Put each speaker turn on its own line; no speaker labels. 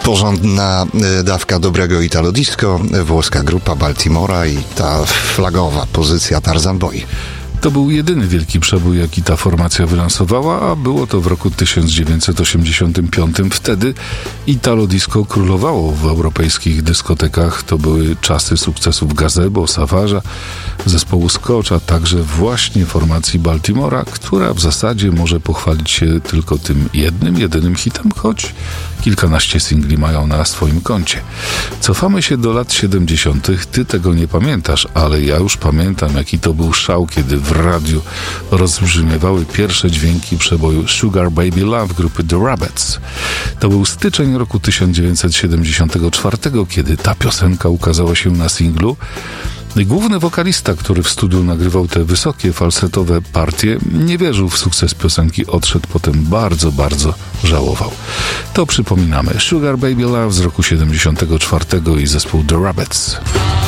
Porządna dawka dobrego Italo Disco, włoska grupa Baltimora i ta flagowa pozycja Tarzan Boy.
To był jedyny wielki przebój, jaki ta formacja wylansowała, a było to w roku 1985. Wtedy Italo Disco królowało w europejskich dyskotekach. To były czasy sukcesów Gazebo, Savage'a, zespołu Scotch, a także właśnie formacji Baltimora, która w zasadzie może pochwalić się tylko tym jedynym hitem, choć kilkanaście singli mają na swoim koncie. Cofamy się do lat 70. Ty tego nie pamiętasz, ale ja już pamiętam, jaki to był szał, kiedy w radiu rozbrzmiewały pierwsze dźwięki przeboju Sugar Baby Love grupy The Rabbits. To był styczeń roku 1974, kiedy ta piosenka ukazała się na singlu. Główny wokalista, który w studiu nagrywał te wysokie, falsetowe partie, nie wierzył w sukces piosenki, odszedł potem bardzo, bardzo żałował. To przypominamy Sugar Baby Love z roku 74 i zespół The Rabbits.